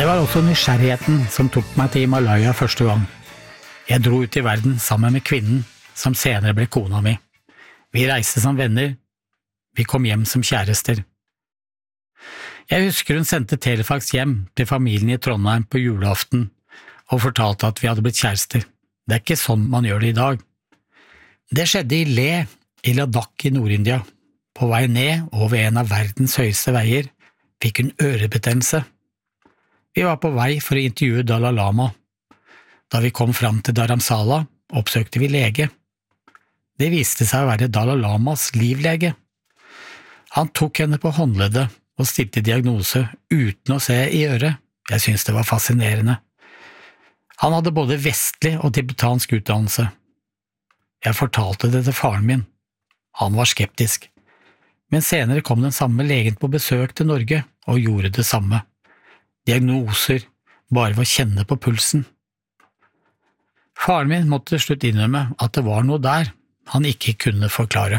Det var også nysgjerrigheten som tok meg til Himalaya første gang. Jeg dro ut i verden sammen med kvinnen som senere ble kona mi. Vi reiste som venner, vi kom hjem som kjærester. Jeg husker hun sendte telefax hjem til familien i Trondheim på julaften og fortalte at vi hadde blitt kjærester. Det ikke sånn man gjør det i dag. Det skjedde i Leh, i Ladakh i Nord-India. På vei ned over en av verdens høyeste veier fikk hun ørebetennelse. Vi var på vei for å intervjue Dalai Lama. Da vi kom fram til Dharamsala, oppsøkte vi lege. Det viste seg å være Dalai Lamas livlege. Han tok henne på håndleddet og stilte diagnose uten å se i øret. Jeg syntes det var fascinerende. Han hadde både vestlig og tibetansk utdannelse. Jeg fortalte det til faren min. Han var skeptisk. Men senere kom den samme legen på besøk til Norge og gjorde det samme. Diagnoser, bare ved å kjenne på pulsen. Faren min måtte til slutt innrømme at det var noe der han ikke kunne forklare.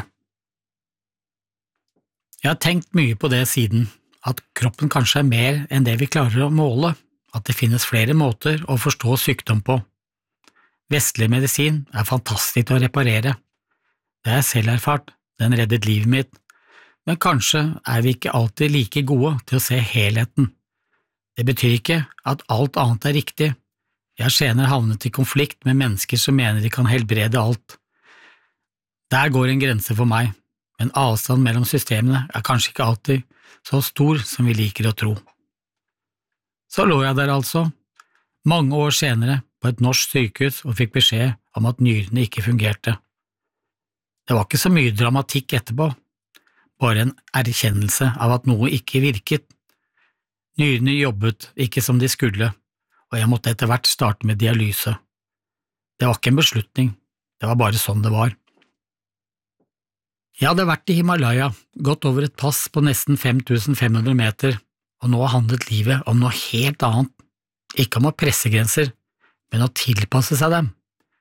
Jeg har tenkt mye på det siden, at kroppen kanskje er mer enn det vi klarer å måle, at det finnes flere måter å forstå sykdom på. Vestlig medisin er fantastisk å reparere. Det har jeg selv erfart, den reddet livet mitt, men kanskje er vi ikke alltid like gode til å se helheten. Det betyr ikke at alt annet er riktig. Jeg har senere havnet i konflikt med mennesker som mener de kan helbrede alt. Der går en grense for meg, men avstand mellom systemene er kanskje ikke alltid så stor som vi liker å tro. Så lå jeg der altså, mange år senere, på et norsk sykehus og fikk beskjed om at nyrene ikke fungerte. Det var ikke så mye dramatikk etterpå, bare en erkjennelse av at noe ikke virket. Nyrene jobbet ikke som de skulle, og jeg måtte etter hvert starte med dialyse. Det var ikke en beslutning, det var bare sånn det var. Jeg hadde vært i Himalaya, gått over et pass på nesten 5500 meter, og nå handlet livet om noe helt annet, ikke om å presse grenser, men å tilpasse seg dem.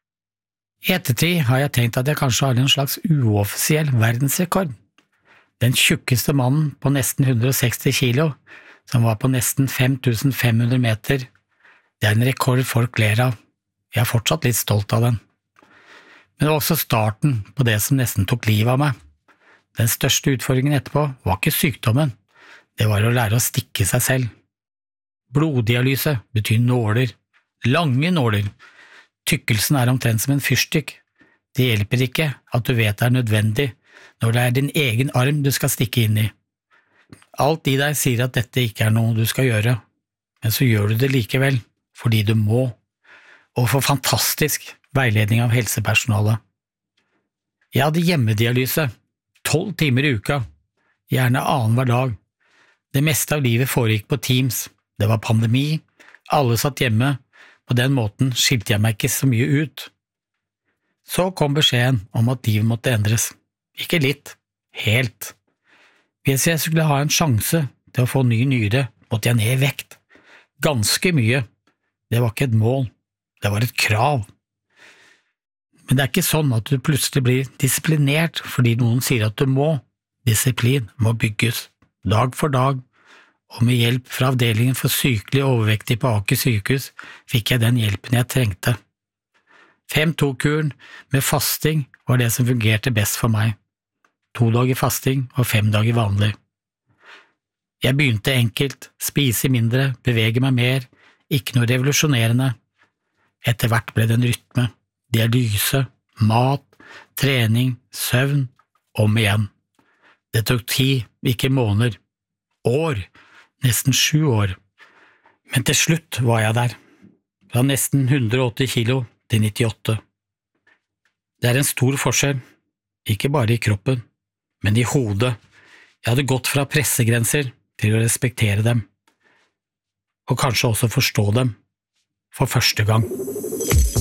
I ettertid har jeg tenkt at jeg kanskje har en slags uoffisiell verdensrekord. Den tjukkeste mannen på nesten 160 kilo, som var på nesten 5500 meter, det er en rekord folk ler av. Jeg er fortsatt litt stolt av den. Men det var også starten på det som nesten tok livet av meg. Den største utfordringen etterpå var ikke sykdommen, det var å lære å stikke seg selv. Bloddialyse betyr nåler, lange nåler. Tykkelsen er omtrent som en fyrstikk. Det hjelper ikke at du vet det er nødvendig når det er din egen arm du skal stikke inn i. Alt i deg sier at dette ikke er noe du skal gjøre, men så gjør du det likevel, fordi du må, og får fantastisk veiledning av helsepersonalet. Jeg hadde hjemmedialyse, 12 timer i uka, gjerne annenhver dag. Det meste av livet foregikk på Teams, det var pandemi, alle satt hjemme, på den måten skilte jeg meg ikke så mye ut. Så kom beskjeden om at livet måtte endres, ikke litt, helt. Hvis jeg skulle ha en sjanse til å få ny nyre, måtte jeg ned i vekt. Ganske mye. Det var ikke et mål, det var et krav. Men det er ikke sånn at du plutselig blir disiplinert fordi noen sier at du må. Disiplin må bygges, dag for dag, og med hjelp fra avdelingen for sykelig overvektig på Aker sykehus fikk jeg den hjelpen jeg trengte. 5-2-kuren med fasting var det som fungerte best for meg. 2 dager fasting og 5 dager vanlig. Jeg begynte enkelt, spise mindre, bevege meg mer, ikke noe revolusjonerende. Etter hvert ble det en rytme, dialyse, mat, trening, søvn, om igjen. Det tok tid, ikke måneder, år, nesten 7 år. Men til slutt var jeg der, fra nesten 180 kilo til 98. Det er en stor forskjell, ikke bare i kroppen, men i hodet. Jeg hadde gått fra pressegrenser til å respektere dem, og kanskje også forstå dem, for første gang.